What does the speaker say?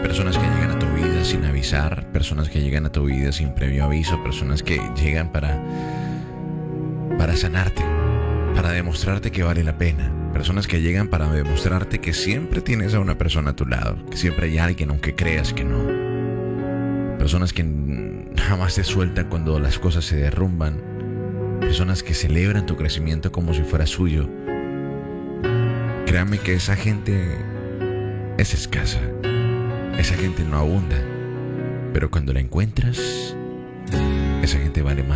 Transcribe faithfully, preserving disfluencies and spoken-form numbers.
Personas que llegan a tu vida sin avisar, personas que llegan a tu vida sin previo aviso, personas que llegan para, para sanarte, para demostrarte que vale la pena. Personas que llegan para demostrarte que siempre tienes a una persona a tu lado, que siempre hay alguien aunque creas que no. Personas que jamás te sueltan cuando las cosas se derrumban. Personas que celebran tu crecimiento como si fuera suyo. Créame que esa gente es escasa. Esa gente no abunda. Pero cuando la encuentras, esa gente vale más.